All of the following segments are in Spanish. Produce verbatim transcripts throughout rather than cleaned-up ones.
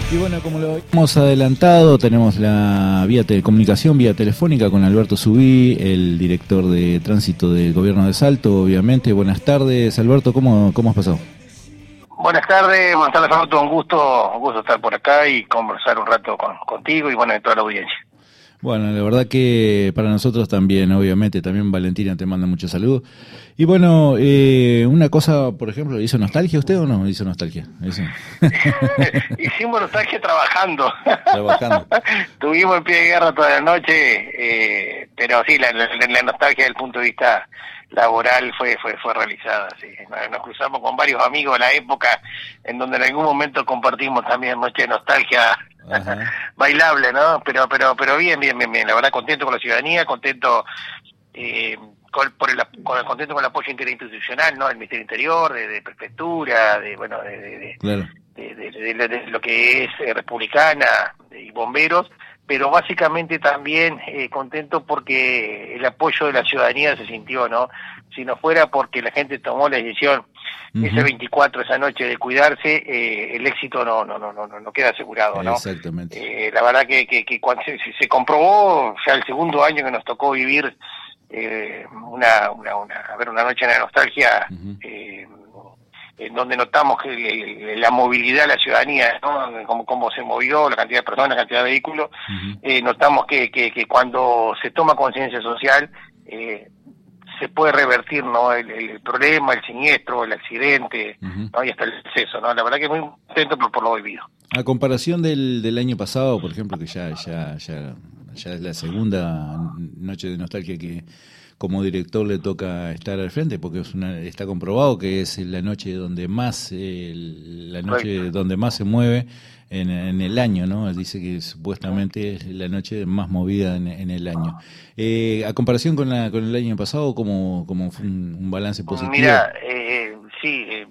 Y bueno, como lo hemos adelantado, tenemos la vía de comunicación, vía telefónica con Alberto Subí, el director de tránsito del gobierno de Salto, obviamente. Buenas tardes, Alberto, ¿cómo, cómo has pasado? Buenas tardes, buenas tardes, Alberto, un gusto, un gusto estar por acá y conversar un rato con, contigo y bueno, de toda la audiencia. Bueno, la verdad que para nosotros también, obviamente, también Valentina te manda muchos saludos. Y bueno, eh, una cosa, por ejemplo, ¿hizo nostalgia usted o no hizo nostalgia? ¿Hizo? Hicimos nostalgia trabajando. Trabajando. Tuvimos en pie de guerra toda la noche, eh, pero sí, la, la, la nostalgia desde el punto de vista laboral fue fue fue realizada. Sí. Nos cruzamos con varios amigos de la época, en donde en algún momento compartimos también noche de nostalgia. Ajá. Bailable, ¿no? Pero pero pero bien, bien, bien, bien. La verdad, contento con la ciudadanía, contento eh, con, por el, con, contento con el apoyo interinstitucional, ¿no? Del Ministerio Interior, de, de Prefectura, de bueno, de, de, de, claro. de, de, de, de, de lo que es eh, Republicana y bomberos, pero básicamente también eh, contento porque el apoyo de la ciudadanía se sintió, ¿no? Si no fuera porque la gente tomó la decisión uh-huh. ese veinticuatro, esa noche de cuidarse, eh, el éxito no no no no no queda asegurado, ¿no? Exactamente. Eh, la verdad que que, que cuando se, se comprobó ya el segundo año que nos tocó vivir eh, una una una a ver una noche de nostalgia. Uh-huh. eh, en donde notamos que la movilidad de la ciudadanía, ¿no? Cómo, cómo se movió, la cantidad de personas, la cantidad de vehículos, uh-huh. eh, notamos que, que, que cuando se toma conciencia social, eh, se puede revertir, ¿no? El, el problema, el siniestro, el accidente, uh-huh. ¿no? Y hasta el exceso, ¿no? La verdad que muy contento por, por lo vivido. A comparación del, del año pasado, por ejemplo, que ya, ya, ya, ya es la segunda noche de nostalgia que como director le toca estar al frente, porque es una, está comprobado que es la noche donde más eh, la noche right. donde más se mueve en, en el año, ¿no? Él dice que supuestamente es la noche más movida en, en el año. Eh, a comparación con la con el año pasado, ¿cómo, cómo fue un, un balance positivo? Mira, eh, sí, eh,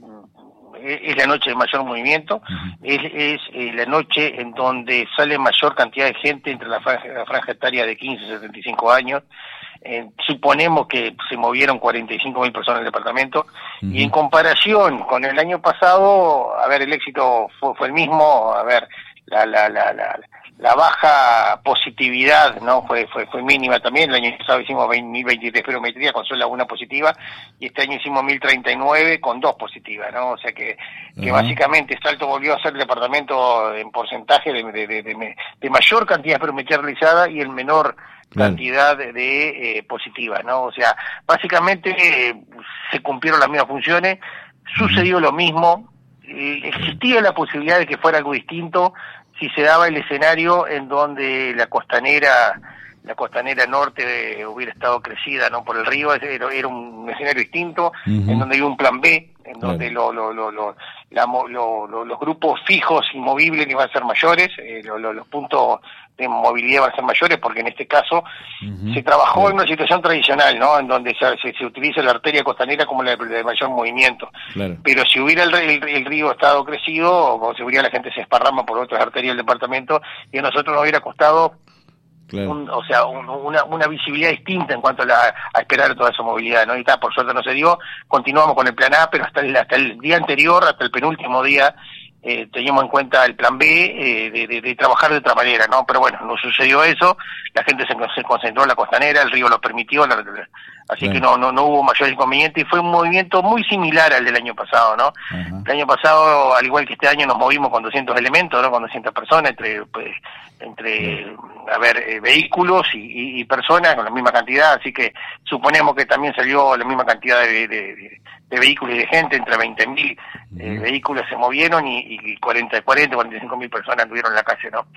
es la noche de mayor movimiento, uh-huh. es, es eh, la noche en donde sale mayor cantidad de gente entre la franja, la franja etaria de quince a setenta y cinco años. Eh, suponemos que se movieron cuarenta y cinco mil personas en el departamento, uh-huh. y en comparación con el año pasado, a ver, el éxito fue, fue el mismo, a ver, la la la la, la baja positividad, no fue fue fue mínima también. El año pasado hicimos mil veintitrés spirometrías con solo una positiva, y este año hicimos mil treinta y nueve con dos positivas, ¿no? O sea que, que uh-huh. básicamente Salto volvió a ser el departamento en porcentaje de, de, de, de, de mayor cantidad de spirometría realizada y el menor claro. cantidad de, de eh, positivas, ¿no? O sea, básicamente eh, se cumplieron las mismas funciones, sucedió uh-huh. lo mismo, eh, existía la posibilidad de que fuera algo distinto si se daba el escenario en donde la costanera la costanera norte hubiera estado crecida, ¿no? Por el río. Era, era un escenario distinto, uh-huh. en donde hay un plan B, en donde claro. lo, lo, lo, lo, la, lo, lo, los grupos fijos y movibles iban a ser mayores, eh, lo, lo, los puntos de movilidad van a ser mayores, porque en este caso uh-huh. se trabajó claro. en una situación tradicional, ¿no? En donde se, se, se utiliza la arteria costanera como la de mayor movimiento. Claro. Pero si hubiera el, el, el río estado crecido, o si hubiera la gente se esparrama por otras arterias del departamento, y a nosotros nos hubiera costado claro. un, o sea, un, una, una visibilidad distinta en cuanto a, la, a esperar toda esa movilidad, ¿no? Y está, por suerte no se dio, continuamos con el plan A, pero hasta el, hasta el día anterior, hasta el penúltimo día, Eh, teníamos en cuenta el plan B, eh, de, de, de trabajar de otra manera, ¿no? Pero bueno, no sucedió eso, la gente se, se concentró en la costanera, el río lo permitió, la, la, así bueno. que no, no no hubo mayor inconveniente, y fue un movimiento muy similar al del año pasado, ¿no? Uh-huh. El año pasado, al igual que este año, nos movimos con doscientos elementos, ¿no? Con doscientas personas, entre, pues, entre uh-huh. a ver, eh, vehículos y, y, y personas, con la misma cantidad, así que suponemos que también salió la misma cantidad de, de, de, de vehículos y de gente, entre veinte mil uh-huh. eh, vehículos se movieron y y cuarenta, cuarenta, cuarenta y cinco mil personas anduvieron en la calle, ¿no?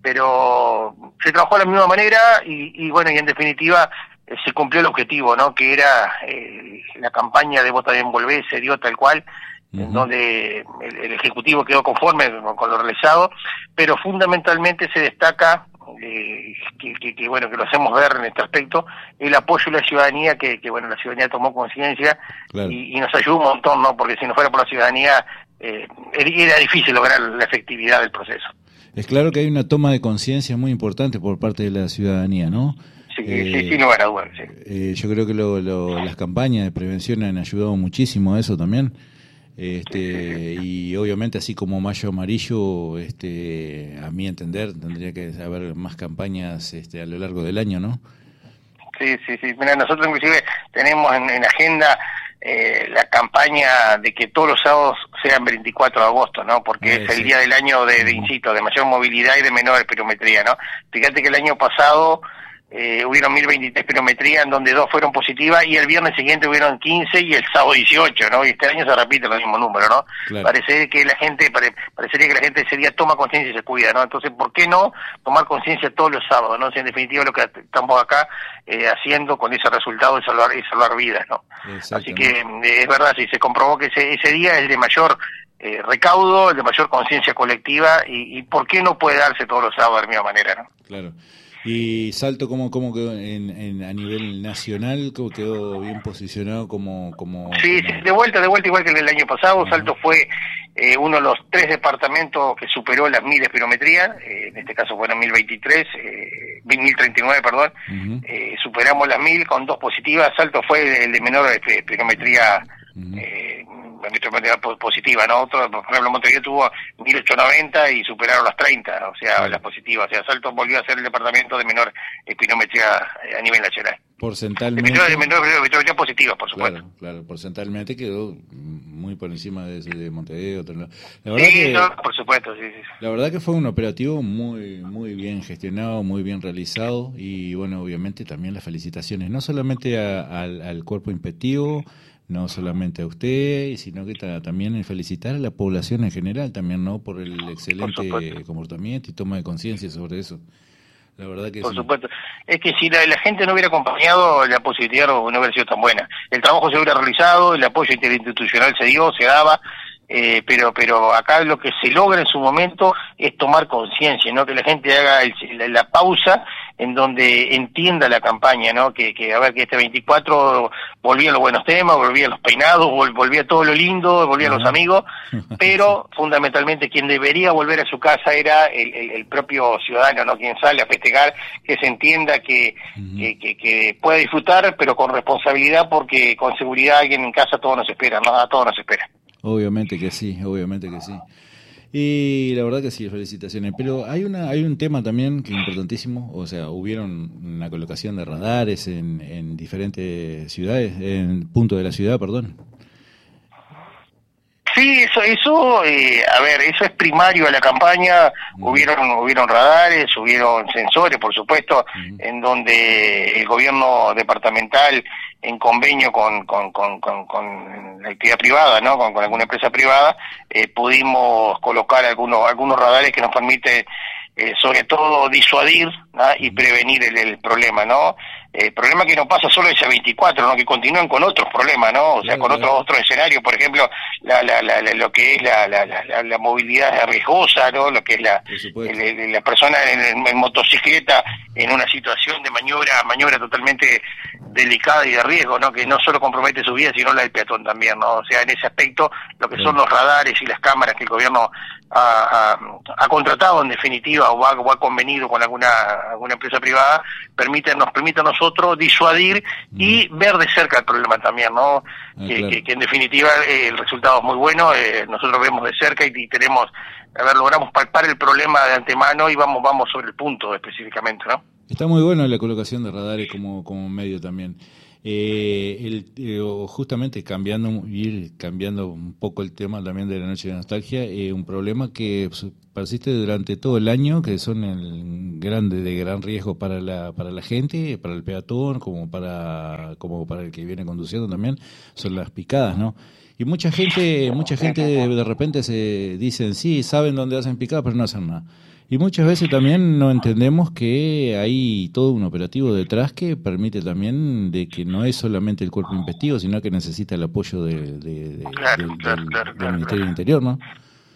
Pero se trabajó de la misma manera y, y bueno, y en definitiva eh, se cumplió el objetivo, ¿no? Que era eh, la campaña de Vota Bien Volvé, se dio tal cual, uh-huh. en donde el, el Ejecutivo quedó conforme con, con lo realizado, pero fundamentalmente se destaca eh, que, que, que bueno, que lo hacemos ver en este aspecto, el apoyo de la ciudadanía, que, que bueno, la ciudadanía tomó conciencia claro. y, y nos ayudó un montón, ¿no? Porque si no fuera por la ciudadanía, eh, era difícil lograr la efectividad del proceso. Es claro que hay una toma de conciencia muy importante por parte de la ciudadanía, ¿no? Sí, eh, sí, sin lugar a dudas, sí. Eh, yo creo que lo, lo, las campañas de prevención han ayudado muchísimo a eso también. Este, y obviamente así como Mayo Amarillo, este, a mi entender, tendría que haber más campañas este, a lo largo del año, ¿no? Sí, sí, sí. Mira, nosotros inclusive tenemos en, en agenda eh, la campaña de que todos los sábados sean veinticuatro de agosto, ¿no? Porque ah, es el sí. día del año de, de, insisto, de mayor movilidad y de menor espirometría, ¿no? Fíjate que el año pasado eh, hubieron mil veintitrés espirometrías en donde dos fueron positivas y el viernes siguiente hubieron quince y el sábado dieciocho, ¿no? Y este año se repite el mismo número, ¿no? Claro. Parece que la gente, pare, parecería que la gente ese día toma conciencia y se cuida, ¿no? Entonces, ¿por qué no tomar conciencia todos los sábados, ¿no? O sea, en definitiva lo que estamos acá eh, haciendo con ese resultado es salvar, es salvar vidas, ¿no? Así que eh, es verdad, sí, se comprobó que ese, ese día es el de mayor eh, recaudo, el de mayor conciencia colectiva y, y ¿por qué no puede darse todos los sábados de la misma manera, ¿no? Claro. Y Salto, ¿cómo, cómo quedó en, en, a nivel nacional? ¿Cómo quedó bien posicionado como...? como sí, como... sí, de vuelta, de vuelta igual que el año pasado. Uh-huh. Salto fue eh, uno de los tres departamentos que superó las mil espirometrías, eh, en este caso fueron mil veintitrés, eh, mil treinta y nueve, perdón. Uh-huh. eh, superamos las mil con dos positivas. Salto fue el de menor espirometría uh-huh. eh, positiva, ¿no? Otro, por ejemplo, Montevideo tuvo mil ochocientos noventa y superaron las treinta, o sea, sí. las positivas. O sea, Salto volvió a ser el departamento de menor espirometría a nivel nacional. Porcentualmente. De menor espirometría positiva, por supuesto. Claro, claro, porcentualmente quedó muy por encima de, de Montevideo. Otro lado. La verdad sí, que, no, por supuesto, sí, sí. La verdad que fue un operativo muy, muy bien gestionado, muy bien realizado y, bueno, obviamente también las felicitaciones, no solamente a, a, al cuerpo inspectivo, no solamente a usted, sino que ta, también felicitar a la población en general también, ¿no? Por el excelente por comportamiento y toma de conciencia sobre eso. La verdad que por sí. supuesto. Es que si la, la gente no hubiera acompañado, la posibilidad no, no hubiera sido tan buena. El trabajo se hubiera realizado, el apoyo interinstitucional se dio, se daba, eh, pero pero acá lo que se logra en su momento es tomar conciencia, ¿no? Que la gente haga el, la, la pausa en donde entienda la campaña, ¿no? Que, que a ver, que este veinticuatro volvían los buenos temas, volvían los peinados, vol, volvía todo lo lindo, volvían uh-huh. los amigos, pero fundamentalmente quien debería volver a su casa era el, el, el propio ciudadano, ¿no? Quien sale a festejar, que se entienda que, uh-huh. que, que, que pueda disfrutar, pero con responsabilidad, porque con seguridad alguien en casa todo nos espera, ¿no? A todos nos espera. Obviamente que sí, obviamente que sí. Y la verdad que sí, felicitaciones. Pero hay una hay un tema también que es importantísimo, o sea, hubieron una colocación de radares en, en diferentes ciudades, en puntos de la ciudad, perdón. Sí, eso, eso eh, a ver, eso es primario a la campaña. Uh-huh. Hubieron hubieron radares, hubieron sensores, por supuesto, uh-huh. en donde el gobierno departamental, en convenio con con, con, con, con la actividad privada, ¿no? Con, con alguna empresa privada, eh, pudimos colocar algunos algunos radares que nos permiten, eh, sobre todo, disuadir, ¿no? Y prevenir el, el problema, ¿no? El problema que no pasa solo ese veinticuatro, ¿no? Que continúan con otros problemas, ¿no? O sea, con otros otros escenarios, por ejemplo, la, la, la, la, lo que es la, la, la, la movilidad riesgosa, ¿no? Lo que es la el, el, la persona en, en motocicleta en una situación de maniobra maniobra totalmente delicada y de riesgo, ¿no? Que no solo compromete su vida, sino la del peatón también, ¿no? O sea, en ese aspecto, lo que son los radares y las cámaras que el gobierno ha, ha, ha contratado, en definitiva, o ha, o ha convenido con alguna alguna empresa privada, permiten, nos permite a nosotros disuadir y ver de cerca el problema también, ¿no? Ah, que, claro. que, que en definitiva eh, el resultado es muy bueno, eh, nosotros vemos de cerca y, y tenemos, a ver, logramos palpar el problema de antemano y vamos vamos sobre el punto específicamente, ¿no? Está muy bueno la colocación de radares como, como medio también. Eh, el, eh, justamente cambiando ir cambiando un poco el tema también de la noche de nostalgia, eh, un problema que persiste durante todo el año, que son el grande de gran riesgo para la para la gente, para el peatón, como para como para el que viene conduciendo también, son las picadas, ¿no? Y mucha gente mucha gente de repente se dicen sí, saben dónde hacen picadas, pero no hacen nada. Y muchas veces también no entendemos que hay todo un operativo detrás que permite también de que no es solamente el cuerpo inspectivo, sino que necesita el apoyo de, de, de, claro, del, claro, del, claro, del claro, Ministerio claro. del Interior, ¿no?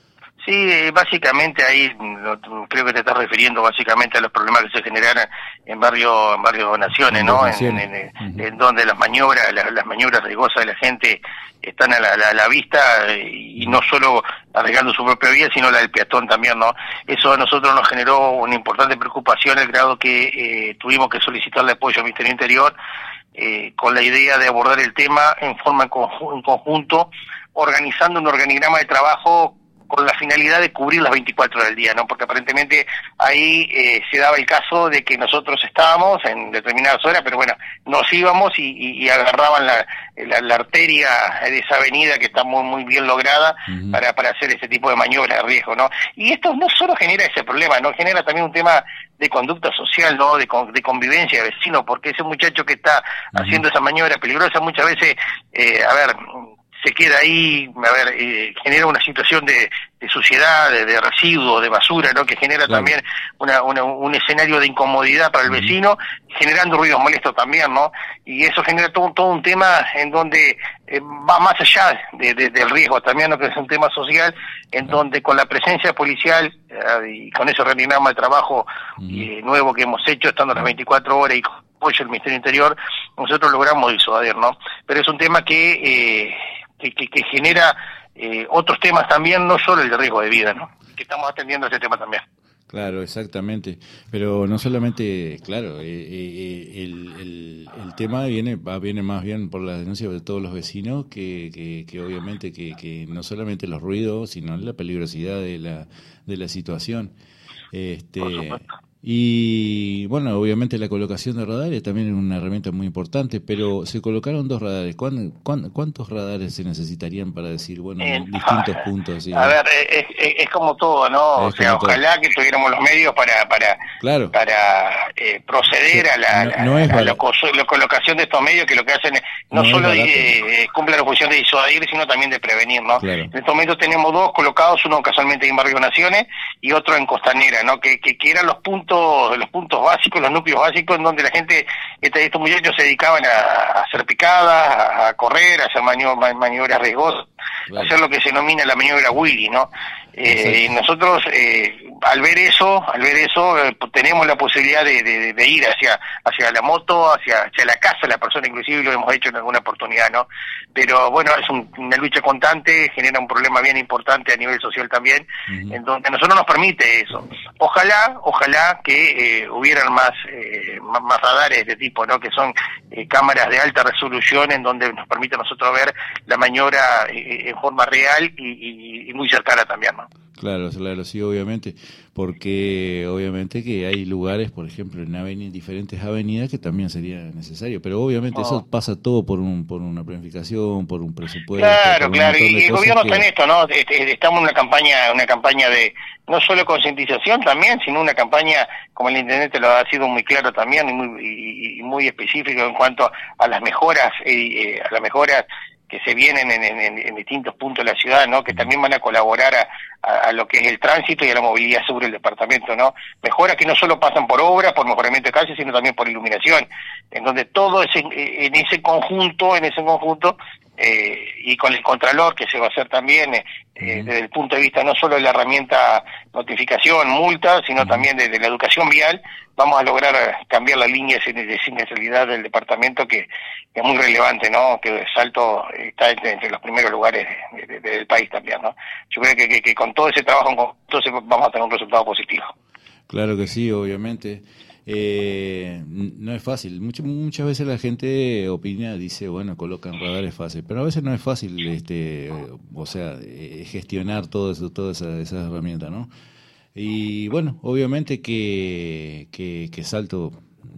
Sí, básicamente ahí creo que te estás refiriendo básicamente a los problemas que se generan en barrio en barrio Donaciones, ¿no? En, en, en, uh-huh. en donde las maniobras las, las maniobras riesgosas de la gente están a la, la, la vista y no solo arriesgando su propia vida, sino la del peatón también, ¿no? Eso a nosotros nos generó una importante preocupación, al grado que eh, tuvimos que solicitarle apoyo al Ministerio del Interior eh, con la idea de abordar el tema en forma en, conju- en conjunto, organizando un organigrama de trabajo con la finalidad de cubrir las veinticuatro horas del día, ¿no? Porque aparentemente ahí eh, se daba el caso de que nosotros estábamos en determinadas horas, pero bueno, nos íbamos y, y, y agarraban la, la, la arteria de esa avenida que está muy muy bien lograda uh-huh. para, para hacer ese tipo de maniobras de riesgo, ¿no? Y esto no solo genera ese problema, ¿no? Genera también un tema de conducta social, ¿no? De, con, de convivencia de vecinos, porque ese muchacho que está uh-huh. haciendo esa maniobra peligrosa muchas veces, eh, a ver... se queda ahí, a ver, eh, genera una situación de, de suciedad, de, de residuos, de basura, ¿no? Que genera claro. también una, una, un escenario de incomodidad para el vecino, generando ruidos molestos también, ¿no? Y eso genera todo, todo un tema en donde eh, va más allá de, de, del riesgo también, ¿no? Que es un tema social, en claro. donde con la presencia policial eh, y con ese organigrama de trabajo eh, nuevo que hemos hecho, estando las veinticuatro horas y con apoyo del Ministerio del Interior, nosotros logramos disuadir, ¿no? Pero es un tema que... Eh, Que, que, que genera eh, otros temas también, no solo el de riesgo de vida, ¿no? Que estamos atendiendo ese tema también. Claro, exactamente. Pero no solamente, claro, eh, eh, el, el, el tema viene va, viene más bien por las denuncias de todos los vecinos, que, que, que obviamente que, que no solamente los ruidos, sino la peligrosidad de la, de la situación. Este, por supuesto. Y bueno, obviamente la colocación de radares también es una herramienta muy importante, pero se colocaron dos radares. ¿Cuán, cuán, ¿Cuántos radares se necesitarían para decir, bueno, en eh, distintos a, puntos? ¿Sí? A ver, es, es, es como todo, ¿no? Es o sea, ojalá todo. que tuviéramos los medios para para claro. para eh, proceder sí, a la, no, no la, a la, la colocación de estos medios, que lo que hacen es no, no solo eh, cumple la función de disuadir, sino también de prevenir, ¿no? Claro. En este momento tenemos dos colocados, uno casualmente en Barrio Naciones y otro en Costanera, ¿no? Que, que, que eran los puntos los puntos básicos, los núcleos básicos en donde la gente, este, estos muchachos se dedicaban a, a hacer picadas, a, a correr, a hacer maniobras, maniobras riesgosas, claro. a hacer lo que se denomina la maniobra Willy, ¿no? Eh, y nosotros, eh, al ver eso, al ver eso, eh, tenemos la posibilidad de, de, de ir hacia hacia la moto, hacia hacia la casa de la persona, inclusive lo hemos hecho en alguna oportunidad, ¿no? Pero bueno, es un, una lucha constante, genera un problema bien importante a nivel social también, uh-huh. en donde a nosotros nos permite eso. Ojalá, ojalá que eh, hubieran más, eh, más más radares de tipo, ¿no? Que son eh, cámaras de alta resolución en donde nos permite a nosotros ver la maniobra eh, en forma real y, y, y muy cercana también, ¿no? Claro, claro, sí, obviamente, porque obviamente que hay lugares, por ejemplo, en avenida, diferentes avenidas que también sería necesario, pero obviamente oh. eso pasa todo por un por una planificación, por un presupuesto. Claro, claro, y el gobierno que... está en esto, ¿no? Estamos en una campaña, una campaña de no solo concientización también, sino una campaña, como el intendente lo ha sido muy claro también y muy, y, y muy específico en cuanto a las mejoras, eh, a las mejoras que se vienen en, en, en distintos puntos de la ciudad, ¿no? Que también van a colaborar a, a, a lo que es el tránsito y a la movilidad sobre el departamento, ¿no? Mejoras que no solo pasan por obras, por mejoramiento de calles, sino también por iluminación, en donde todo ese, en ese conjunto, en ese conjunto, eh, y con el contralor que se va a hacer también, eh, uh-huh. desde el punto de vista no solo de la herramienta notificación, multa, sino uh-huh. también de, de la educación vial, vamos a lograr cambiar la línea de siniestralidad del departamento, que, que es muy relevante, ¿no? Que Salto está entre, entre los primeros lugares de, de, de, del país también, ¿no? Yo creo que, que, que con todo ese trabajo entonces vamos a tener un resultado positivo. Claro que sí, obviamente. Eh, no es fácil. Much, muchas veces la gente opina, dice, bueno, colocan radares fácil, pero a veces no es fácil, este, o sea, gestionar todo eso, todas esas esa herramientas, ¿no? Y bueno, obviamente que, que, que Salto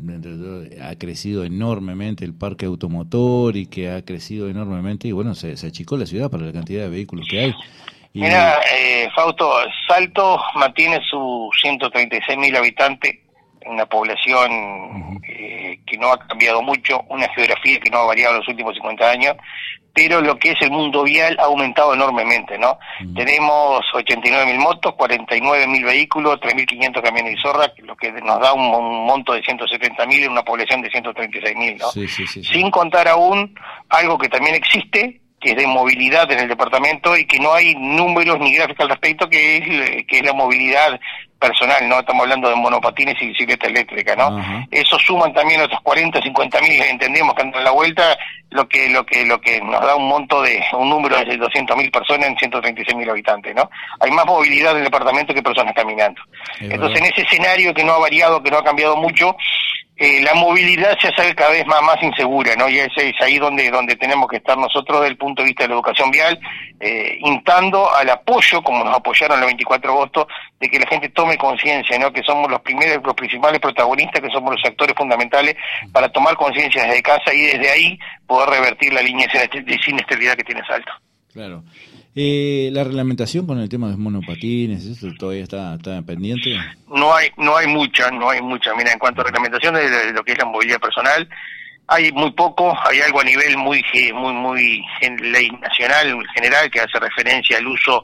ha crecido enormemente el parque automotor y que ha crecido enormemente y bueno, se, se achicó la ciudad para la cantidad de vehículos que hay. Y... Mira, eh, Fausto, Salto mantiene sus ciento treinta y seis mil habitantes, una población uh-huh. eh, que no ha cambiado mucho, una geografía que no ha variado en los últimos cincuenta años, pero lo que es el mundo vial ha aumentado enormemente, ¿no? Uh-huh. Tenemos ochenta y nueve mil motos, cuarenta y nueve mil vehículos, tres mil quinientos camiones y zorra, lo que nos da un, un monto de ciento setenta mil en una población de ciento treinta y seis mil, ¿no? Sí, sí, sí, sí. Sin contar aún algo que también existe, que es de movilidad en el departamento y que no hay números ni gráficos al respecto, que es, que es la movilidad personal, ¿no? Estamos hablando de monopatines y bicicleta eléctrica, ¿no? Uh-huh. Eso suman también otros cuarenta, cincuenta mil, entendemos que andan a la vuelta, lo que lo que lo que nos da un monto de un número de doscientas mil personas en ciento treinta y seis mil habitantes, ¿no? Hay más movilidad en el departamento que personas caminando. Es Entonces, verdad. En ese escenario que no ha variado, que no ha cambiado mucho, Eh, la movilidad se hace cada vez más, más insegura, ¿no? Y es, es ahí donde donde tenemos que estar nosotros desde el punto de vista de la educación vial, eh, instando al apoyo, como nos apoyaron el veinticuatro de agosto, de que la gente tome conciencia, ¿no? Que somos los primeros, los principales protagonistas, que somos los actores fundamentales para tomar conciencia desde casa y desde ahí poder revertir la línea de siniestralidad que tiene Salto. Claro. Eh, la reglamentación con el tema de los monopatines, ¿eso todavía está, está pendiente? No hay no hay mucha, no hay mucha. Mira, en cuanto a reglamentación de, de lo que es la movilidad personal, hay muy poco, hay algo a nivel muy muy muy en ley nacional, general, que hace referencia al uso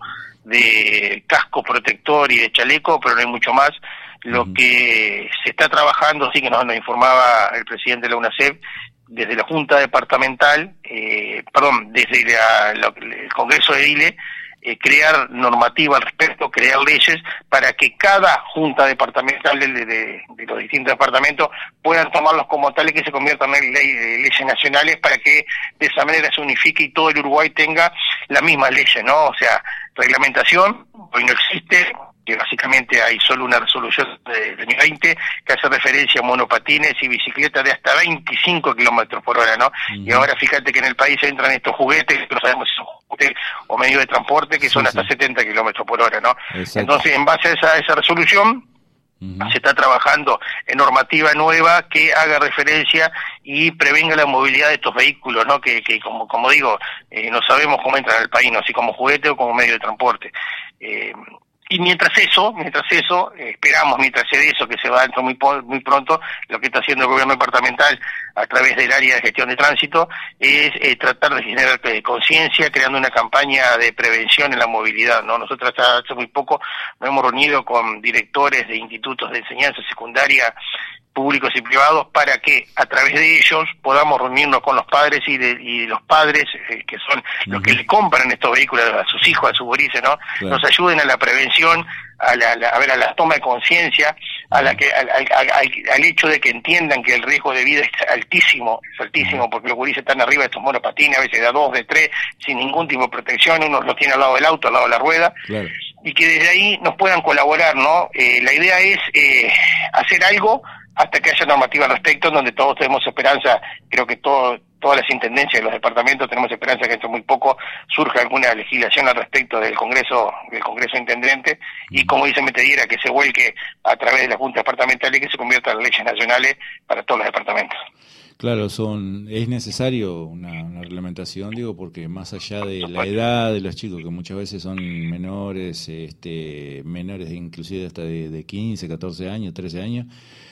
de casco protector y de chaleco, pero no hay mucho más. Lo uh-huh. que se está trabajando, sí que nos, nos informaba el presidente de la UNACEP, desde la Junta Departamental, eh, perdón, desde la, la, el Congreso de Edile, eh, crear normativa al respecto, crear leyes para que cada Junta Departamental de, de, de los distintos departamentos puedan tomarlos como tales que se conviertan en ley, leyes nacionales para que de esa manera se unifique y todo el Uruguay tenga las mismas leyes, ¿no? O sea, reglamentación, hoy no existe, que básicamente hay solo una resolución del año veinte que hace referencia a monopatines y bicicletas de hasta veinticinco kilómetros por hora, ¿no? Uh-huh. Y ahora fíjate que en el país entran estos juguetes, que no sabemos si son juguetes o medios de transporte, que sí, son hasta sí. setenta kilómetros por hora, ¿no? Exacto. Entonces, en base a esa, a esa resolución, uh-huh. se está trabajando en normativa nueva que haga referencia y prevenga la movilidad de estos vehículos, ¿no? Que, que como, como digo, eh, no sabemos cómo entran al país, ¿no? Si como juguete o como medio de transporte. Eh, Y mientras eso, mientras eso, eh, esperamos, mientras se dé eso, que se va dentro muy muy pronto, lo que está haciendo el gobierno departamental a través del área de gestión de tránsito es eh, tratar de generar eh, conciencia, creando una campaña de prevención en la movilidad, ¿no? Nosotros hasta hace muy poco nos hemos reunido con directores de institutos de enseñanza secundaria públicos y privados para que a través de ellos podamos reunirnos con los padres y de, y los padres eh, que son uh-huh. los que le compran estos vehículos a sus hijos, a sus gurises, ¿no? Claro. Nos ayuden a la prevención, a la, la a ver a la toma de conciencia, a la que al, al, al, al hecho de que entiendan que el riesgo de vida es altísimo, es altísimo, uh-huh. porque los gurises están arriba de estos monopatines, a veces de a dos, de tres, sin ningún tipo de protección, uno los tiene al lado del auto, al lado de la rueda, claro. y que desde ahí nos puedan colaborar, ¿no? Eh, la idea es eh, hacer algo hasta que haya normativa al respecto, donde todos tenemos esperanza, creo que todo, todas las intendencias de los departamentos tenemos esperanza que dentro de muy poco surja alguna legislación al respecto del Congreso, del Congreso Intendente, y como dice Metediera, que se vuelque a través de la Junta Departamental y que se convierta en leyes nacionales para todos los departamentos. Claro, son es necesario una, una reglamentación, digo, porque más allá de la edad de los chicos, que muchas veces son menores, este, menores inclusive hasta de, de quince, catorce años, trece años,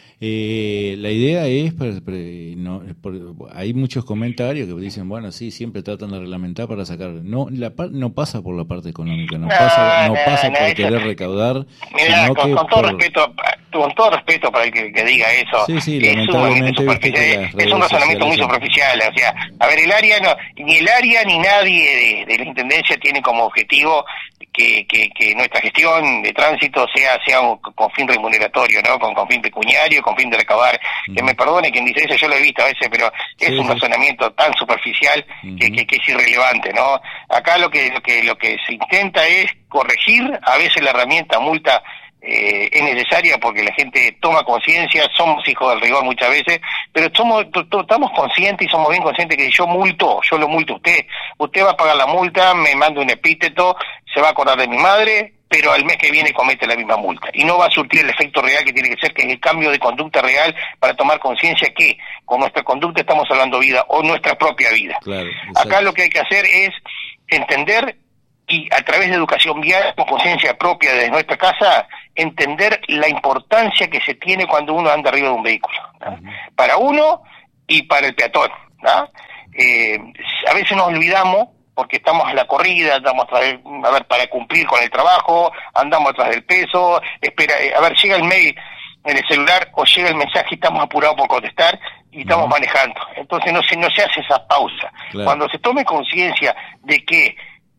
Eh, la idea es, pero, pero, no, por, hay muchos comentarios que dicen, bueno, sí, siempre tratan de reglamentar para sacar. No, la no pasa por la parte económica, no, no pasa, no, no pasa no, por no, querer recaudar. Mira, sino con, que con todo por... respeto, con todo respeto para el que, que diga eso, sí, sí, es, lamentablemente, viste que es un razonamiento muy superficial. O sea, a ver, el área, no, ni el área ni nadie de, de la intendencia tiene como objetivo que, que, que nuestra gestión de tránsito sea sea un, con fin remuneratorio, ¿no? Con, con fin pecuniario, con fin de recaudar. Uh-huh. Que me perdone quien dice eso, yo lo he visto a veces, pero es sí, un sí. razonamiento tan superficial uh-huh. que, que, que es irrelevante, ¿no? Acá lo que lo que lo que se intenta es corregir, a veces la herramienta multa eh, es necesaria porque la gente toma conciencia, somos hijos del rigor muchas veces, pero somos t- t- estamos conscientes y somos bien conscientes que yo multo, yo lo multo a usted, usted va a pagar la multa, me manda un epíteto, se va a acordar de mi madre, pero al mes que viene comete la misma multa y no va a surtir el efecto real que tiene que ser, que es el cambio de conducta real para tomar conciencia que con nuestra conducta estamos salvando vida o nuestra propia vida. Claro, acá lo que hay que hacer es entender y a través de educación vial, con conciencia propia desde nuestra casa, entender la importancia que se tiene cuando uno anda arriba de un vehículo, ¿no? Uh-huh. Para uno y para el peatón, ¿no? Eh, a veces nos olvidamos porque estamos a la corrida, andamos a, a ver para cumplir con el trabajo, andamos atrás del peso, espera, a ver, llega el mail en el celular o llega el mensaje y estamos apurados por contestar y estamos uh-huh. manejando. Entonces no se, no se hace esa pausa. Claro. Cuando se tome conciencia de que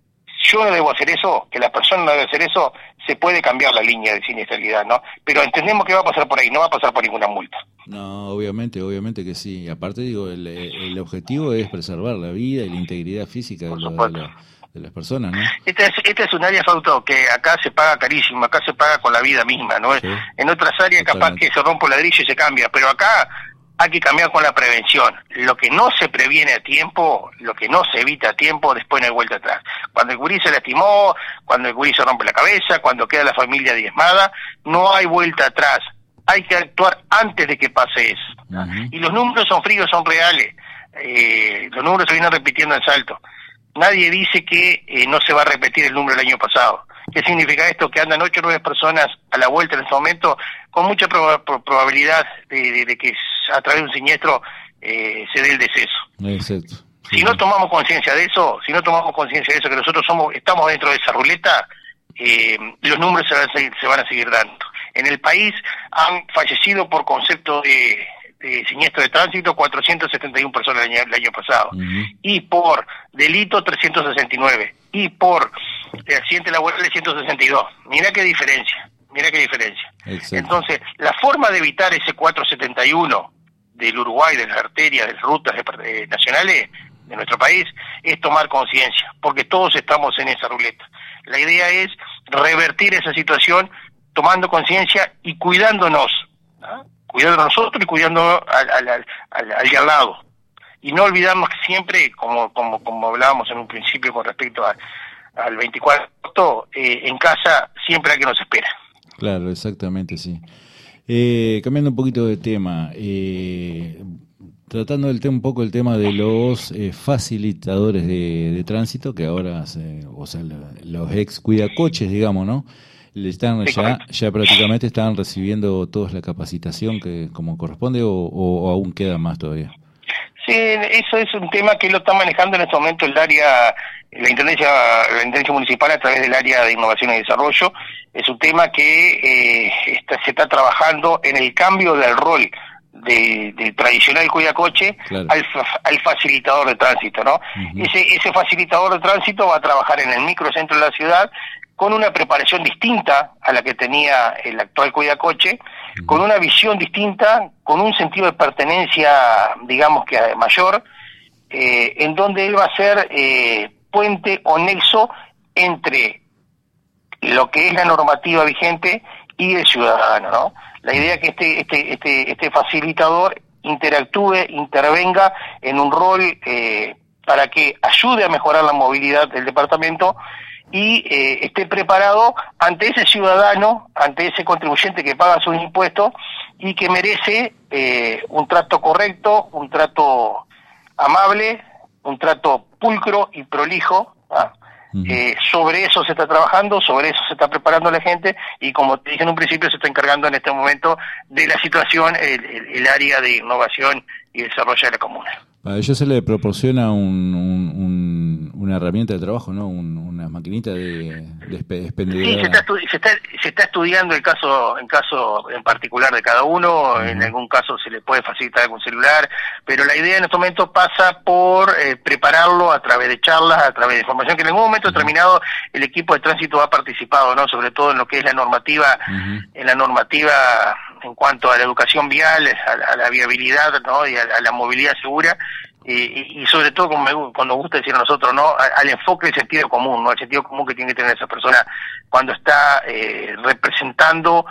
yo no debo hacer eso, que la persona no debe hacer eso, se puede cambiar la línea de siniestralidad, ¿no? Pero entendemos que va a pasar por ahí, no va a pasar por ninguna multa. No, obviamente, obviamente que sí. Aparte, digo, el, el objetivo es preservar la vida y la integridad física de, la, de, la, de las personas, ¿no? Esta es, esta es un área, Fausto, que acá se paga carísimo, acá se paga con la vida misma, ¿no? Sí, en otras áreas totalmente. Capaz que se rompe un ladrillo y se cambia, pero acá hay que cambiar con la prevención. Lo que no se previene a tiempo, lo que no se evita a tiempo, después no hay vuelta atrás. Cuando el gurí se lastimó, cuando el gurí se rompe la cabeza, cuando queda la familia diezmada, no hay vuelta atrás. Hay que actuar antes de que pase eso. Uh-huh. Y los números son fríos, son reales. Eh, los números se vienen repitiendo en Salto. Nadie dice que eh, no se va a repetir el número del año pasado. ¿Qué significa esto? Que andan ocho o nueve personas a la vuelta en este momento, con mucha proba- probabilidad de, de, de que a través de un siniestro eh, se dé el deceso. Exacto. Sí. Si no tomamos conciencia de eso, si no tomamos conciencia de eso, que nosotros somos, estamos dentro de esa ruleta, eh, los números se van, a seguir, se van a seguir dando. En el país han fallecido por concepto de, de siniestro de tránsito cuatrocientas setenta y una personas el año, el año pasado, uh-huh. y por delito trescientos sesenta y nueve, y por de accidente laboral de ciento sesenta y dos. Mira qué diferencia, mira qué diferencia. Exacto. Entonces, la forma de evitar ese cuatrocientos setenta y uno del Uruguay, de las arterias, de las rutas de, de, nacionales de nuestro país, es tomar conciencia, porque todos estamos en esa ruleta. La idea es revertir esa situación tomando conciencia y cuidándonos, ¿no? Cuidándonos nosotros y cuidando al, al, al, al, al de al lado. Y no olvidarnos que siempre, como, como, como hablábamos en un principio con respecto a al veinticuatro, eh, en casa siempre hay que nos espera. Claro, exactamente, sí. Eh, cambiando un poquito de tema, eh, tratando el tema, un poco el tema de los eh, facilitadores de, de tránsito, que ahora, se, o sea, los ex cuidacoches, digamos, ¿no? Le están, sí, ya, ya prácticamente están recibiendo todos la capacitación que como corresponde, o, o, o aún queda más todavía. Sí, eso es un tema que lo está manejando en este momento el área, la Intendencia, la Intendencia Municipal a través del área de Innovación y Desarrollo. Es un tema que eh, está, se está trabajando en el cambio del rol de, del tradicional cuidacoche, claro, al, al facilitador de tránsito, ¿no? Uh-huh. Ese, ese facilitador de tránsito va a trabajar en el microcentro de la ciudad con una preparación distinta a la que tenía el actual cuidacoche, uh-huh, con una visión distinta, con un sentido de pertenencia, digamos que mayor, eh, en donde él va a ser eh, puente o nexo entre lo que es la normativa vigente y el ciudadano, ¿no? La idea es que este, este, este, este facilitador interactúe, intervenga en un rol eh, para que ayude a mejorar la movilidad del departamento y eh, esté preparado ante ese ciudadano, ante ese contribuyente que paga sus impuestos y que merece eh, un trato correcto, un trato amable, un trato pulcro y prolijo, ¿ah? Uh-huh. Eh, sobre eso se está trabajando, sobre eso se está preparando la gente y como te dije en un principio se está encargando en este momento de la situación el, el, el área de innovación y desarrollo de la comuna. A ellos se le proporciona un, un, un, una herramienta de trabajo, ¿no? Un, una maquinita de, de expendedora. Sí, se está, estu- se, está, se está estudiando el caso en caso en particular de cada uno, uh-huh, en algún caso se le puede facilitar algún celular, pero la idea en este momento pasa por eh, prepararlo a través de charlas, a través de información, que en algún momento uh-huh, determinado el equipo de tránsito ha participado, ¿no? Sobre todo en lo que es la normativa, uh-huh, en la normativa en cuanto a la educación vial, a la, a la viabilidad, ¿no? Y a, a la movilidad segura. Y, y sobre todo, como, me, como nos gusta decir a nosotros, ¿no? Al, al enfoque del sentido común, ¿no? El sentido común que tiene que tener esa persona cuando está eh, representando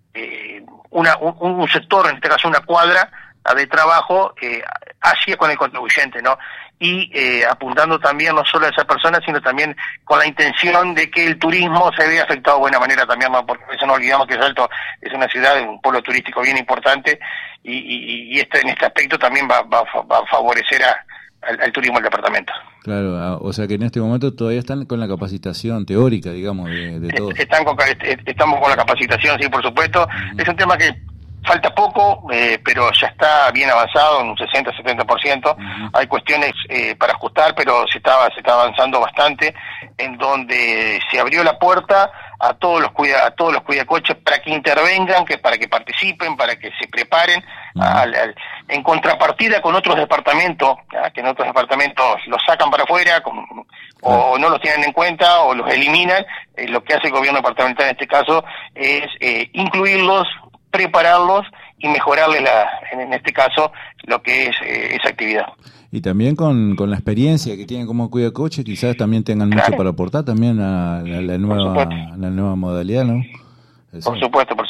eh, una, un, un sector, en este caso una cuadra de trabajo, eh, hacia con el contribuyente, ¿no? Y eh, apuntando también no solo a esa persona, sino también con la intención de que el turismo se vea afectado de buena manera también, ¿no? Porque a veces no olvidamos que Salto es una ciudad, un pueblo turístico bien importante, y, y, y este en este aspecto también va, va, va a favorecer a, al, al turismo del departamento. Claro, o sea que en este momento todavía están con la capacitación teórica, digamos, de, de todos. Están con, estamos con la capacitación, sí, por supuesto. Uh-huh. Es un tema que falta poco, eh, pero ya está bien avanzado, en un sesenta a setenta por ciento. Uh-huh. Hay cuestiones eh, para ajustar, pero se está, se está avanzando bastante, en donde se abrió la puerta a todos los cuida, a todos los cuidacoches para que intervengan, que para que participen, para que se preparen, uh-huh, al, al, en contrapartida con otros departamentos, ¿ya? Que en otros departamentos los sacan para afuera, con, uh-huh, o no los tienen en cuenta o los eliminan. Eh, lo que hace el gobierno departamental en este caso es eh, incluirlos, prepararlos y mejorarles la, en este caso lo que es eh, esa actividad. Y también con, con la experiencia que tienen como cuidacoche, quizás también tengan mucho, claro, para aportar también a la, la nueva la nueva modalidad, ¿no? Eso. Por supuesto, por supuesto.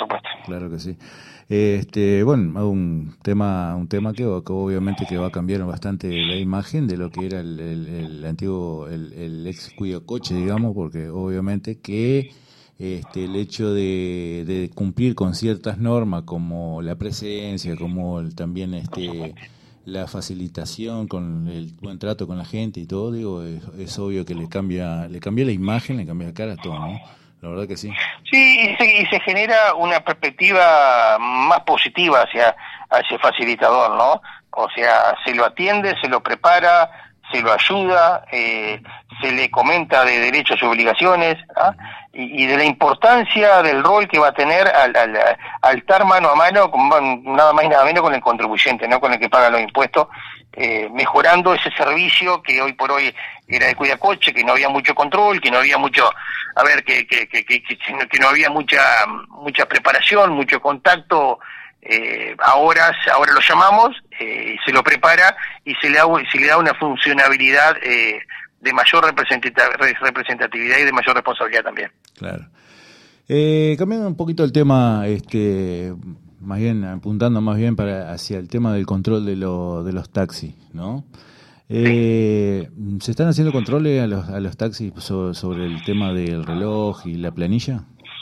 claro que sí. Este, bueno, un tema, un tema que, que obviamente que va a cambiar bastante la imagen de lo que era el, el, el antiguo, el, el ex Cuidacoche, digamos, porque obviamente que este, el hecho de, de cumplir con ciertas normas como la presencia, como el, también este la facilitación con el buen trato con la gente y todo, digo, es, es obvio que le cambia, le cambia la imagen, le cambia la cara a todo, ¿no? La verdad que sí. Sí, y se, y se genera una perspectiva más positiva hacia, hacia el facilitador, ¿no? O sea, se lo atiende, se lo prepara, se lo ayuda, eh, se le comenta de derechos y obligaciones, ¿ah? y, y de la importancia del rol que va a tener al, al, al estar mano a mano, con, nada más y nada menos con el contribuyente, no con el que paga los impuestos, eh, mejorando ese servicio que hoy por hoy era de Cuidacoche, que no había mucho control, que no había mucho, a ver, que que que que, que no había mucha mucha preparación, mucho contacto. Eh, ahora ahora lo llamamos, eh, se lo prepara y se le da, se le da una funcionabilidad eh, de mayor representatividad y de mayor responsabilidad también. Claro. Eh, cambiando un poquito el tema, este, más bien apuntando más bien para hacia el tema del control de, lo, de los taxis, ¿no? Eh, sí. ¿Se están haciendo controles a los, a los taxis sobre, sobre el tema del reloj y la planilla?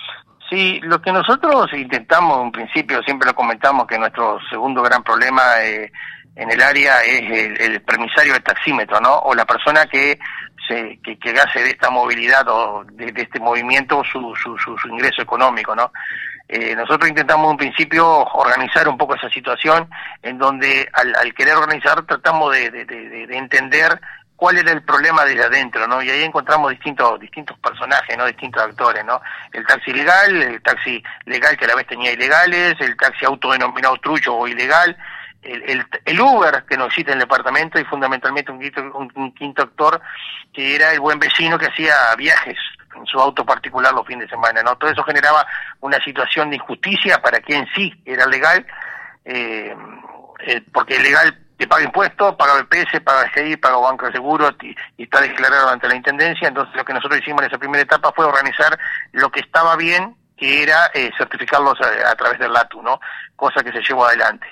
Sí, lo que nosotros intentamos, en principio, siempre lo comentamos, que nuestro segundo gran problema eh, en el área es el, el permisario de taxímetro, ¿no? O la persona que se que, que hace de esta movilidad o de, de este movimiento su, su, su, su ingreso económico, ¿no? Eh, nosotros intentamos, en principio, organizar un poco esa situación, en donde al, al querer organizar tratamos de, de, de, de entender cuál era el problema desde adentro, ¿no? Y ahí encontramos distintos distintos personajes, ¿no? Distintos actores, ¿no? El taxi legal, el taxi legal que a la vez tenía ilegales, el taxi autodenominado trucho o ilegal, el, el, el Uber que no existe en el departamento y fundamentalmente un quinto, un, un quinto actor que era el buen vecino que hacía viajes en su auto particular los fines de semana, ¿no? Todo eso generaba una situación de injusticia para quien sí era legal, eh, eh, porque el legal te paga impuestos, paga B P S, paga G I, paga Banco de Seguros y, y está declarado ante la Intendencia. Entonces lo que nosotros hicimos en esa primera etapa fue organizar lo que estaba bien, que era eh, certificarlos a, a través del LATU, ¿no? Cosa que se llevó adelante.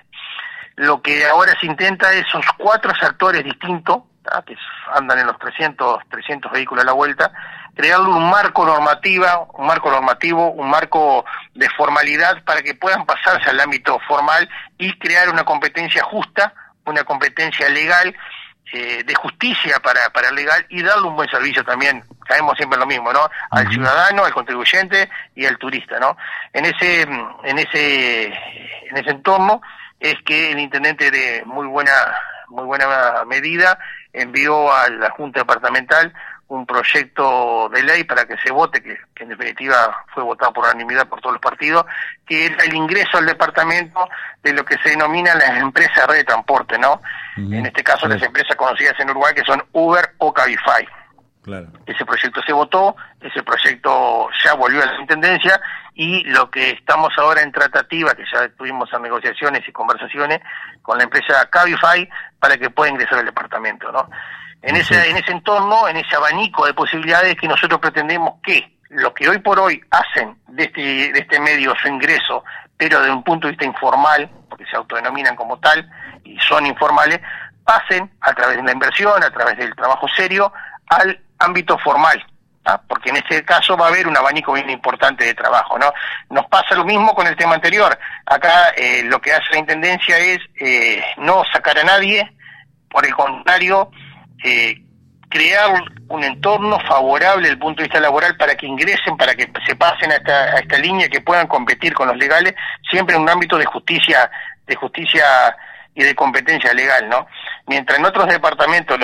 Lo que ahora se intenta es esos cuatro sectores distintos, ¿tá? Que andan en los trescientos, trescientos vehículos a la vuelta, crearle un marco normativa, un marco normativo, un marco de formalidad para que puedan pasarse al ámbito formal y crear una competencia justa, una competencia legal, eh, de justicia para para el legal y darle un buen servicio también, caemos siempre en lo mismo, ¿no? Al ciudadano, al contribuyente y al turista, ¿no? En ese en ese en ese entorno es que el intendente de muy buena muy buena medida envió a la Junta Departamental un proyecto de ley para que se vote, que, que en definitiva fue votado por unanimidad por todos los partidos, que es el ingreso al departamento de lo que se denominan las empresas de red de transporte, ¿no? Uh-huh. En este caso, claro, las empresas conocidas en Uruguay, que son Uber o Cabify. Claro. Ese proyecto se votó, ese proyecto ya volvió a la Intendencia, y lo que estamos ahora en tratativa, que ya tuvimos en negociaciones y conversaciones con la empresa Cabify, para que pueda ingresar al departamento, ¿no? En ese, en ese entorno, en ese abanico de posibilidades que nosotros pretendemos que lo que hoy por hoy hacen de este, de este medio su ingreso, pero desde un punto de vista informal, porque se autodenominan como tal y son informales, pasen a través de la inversión, a través del trabajo serio, al ámbito formal, ¿ah? Porque en este caso va a haber un abanico bien importante de trabajo, ¿no? Nos pasa lo mismo con el tema anterior. Acá eh, lo que hace la Intendencia es eh, no sacar a nadie, por el contrario, Eh, crear un entorno favorable desde el punto de vista laboral para que ingresen, para que se pasen a esta, a esta línea, que puedan competir con los legales, siempre en un ámbito de justicia, de justicia y de competencia legal, ¿no? Mientras en otros departamentos